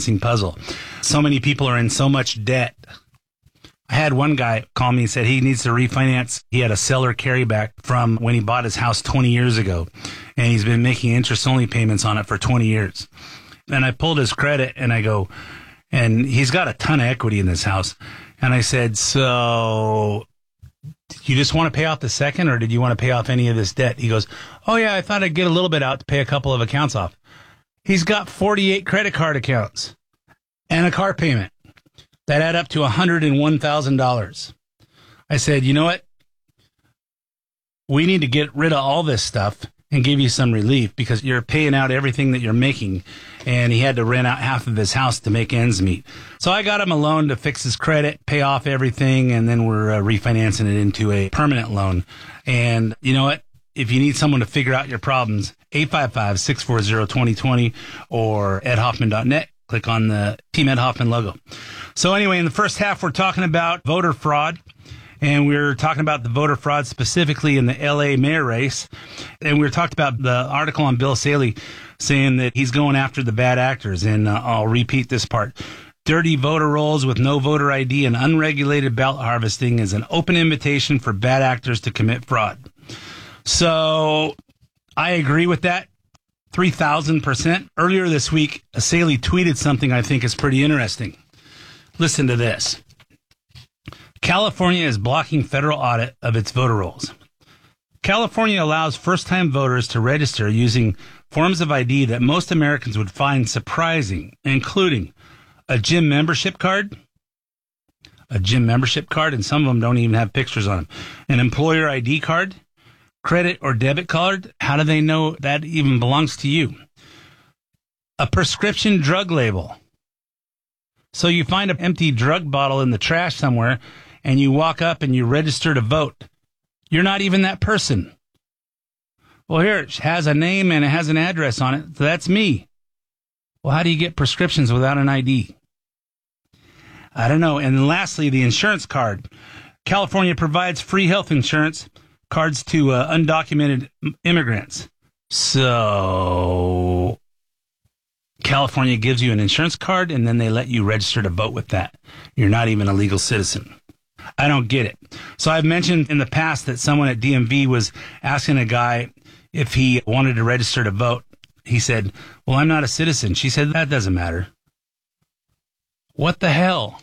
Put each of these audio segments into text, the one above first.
missing puzzle. So many people are in so much debt. I had one guy call me and said he needs to refinance. He had a seller carryback from when he bought his house 20 years ago, and he's been making interest-only payments on it for 20 years. And I pulled his credit, and I go, and he's got a ton of equity in this house. And I said, so you just want to pay off the second, or did you want to pay off any of this debt? He goes, oh, yeah, I thought I'd get a little bit out to pay a couple of accounts off. He's got 48 credit card accounts and a car payment that add up to $101,000. I said, you know what? We need to get rid of all this stuff and give you some relief because you're paying out everything that you're making. And he had to rent out half of his house to make ends meet. So I got him a loan to fix his credit, pay off everything, and then we're refinancing it into a permanent loan. And you know what? If you need someone to figure out your problems, 855-640-2020 or edhoffman.net. Click on the Team Ed Hoffman logo. So anyway, in the first half, we're talking about voter fraud. And we're talking about the voter fraud specifically in the L.A. mayor race. And we talked about the article on Bill Saley saying that he's going after the bad actors. And I'll repeat this part. Dirty voter rolls with no voter ID and unregulated ballot harvesting is an open invitation for bad actors to commit fraud. So I agree with that 3,000%. Earlier this week, Saley tweeted something I think is pretty interesting. Listen to this. California is blocking federal audit of its voter rolls. California allows first-time voters to register using forms of ID that most Americans would find surprising, including a gym membership card, and some of them don't even have pictures on them, an employer ID card, credit or debit card. How do they know that even belongs to you? A prescription drug label. So you find an empty drug bottle in the trash somewhere, and you walk up and you register to vote. You're not even that person. Well, here, it has a name and it has an address on it. So that's me. Well, how do you get prescriptions without an ID? I don't know. And then lastly, the insurance card. California provides free health insurance cards to undocumented immigrants. So California gives you an insurance card, and then they let you register to vote with that. You're not even a legal citizen. I don't get it. So I've mentioned in the past that someone at DMV was asking a guy if he wanted to register to vote. He said, well, I'm not a citizen. She said, that doesn't matter. What the hell?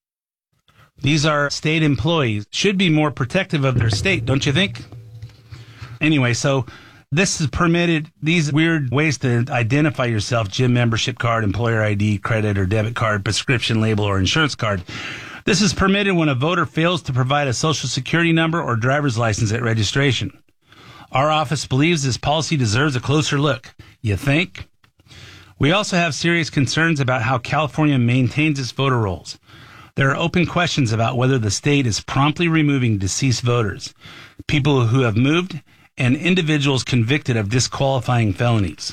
These are state employees, should be more protective of their state, don't you think? Anyway, so this is permitted, these weird ways to identify yourself, gym membership card, employer ID, credit or debit card, prescription label, or insurance card. This is permitted when a voter fails to provide a social security number or driver's license at registration. Our office believes this policy deserves a closer look. You think? We also have serious concerns about how California maintains its voter rolls. There are open questions about whether the state is promptly removing deceased voters, people who have moved, and individuals convicted of disqualifying felonies.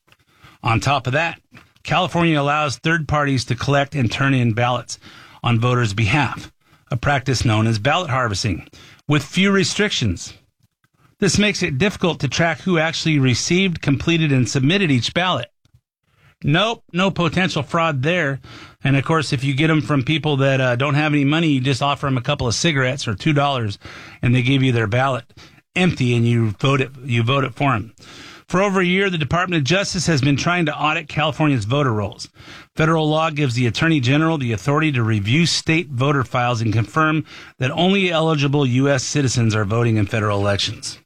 On top of that, California allows third parties to collect and turn in ballots on voters' behalf, a practice known as ballot harvesting, with few restrictions. This makes it difficult to track who actually received, completed, and submitted each ballot. Nope, no potential fraud there. And of course, if you get them from people that don't have any money, you just offer them a couple of cigarettes or $2, and they give you their ballot empty, and you vote it for them. For over a year, the Department of Justice has been trying to audit California's voter rolls. Federal law gives the Attorney General the authority to review state voter files and confirm that only eligible U.S. citizens are voting in federal elections.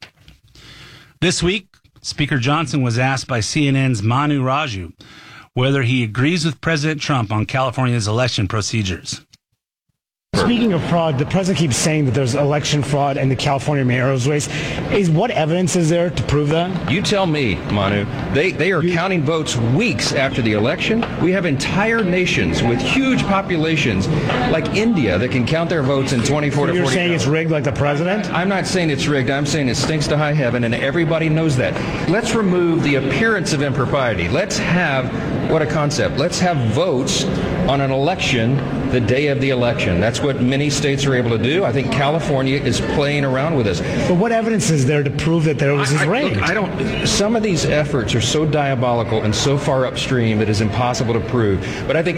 This week, Speaker Johnson was asked by CNN's Manu Raju whether he agrees with President Trump on California's election procedures. Speaking of fraud, the president keeps saying that there's election fraud in the California mayor's race. What evidence is there to prove that? You tell me, Manu. They are counting votes weeks after the election. We have entire nations with huge populations like India that can count their votes in 24 to 40 You're saying it's rigged like the president? I'm not saying it's rigged. I'm saying it stinks to high heaven, and everybody knows that. Let's remove the appearance of impropriety. Let's have, what a concept, let's have votes on an election the day of the election. That's what many states are able to do. I think California is playing around with us. But what evidence is there to prove that there was rigged? Some of these efforts are so diabolical and so far upstream that it's impossible to prove. But I think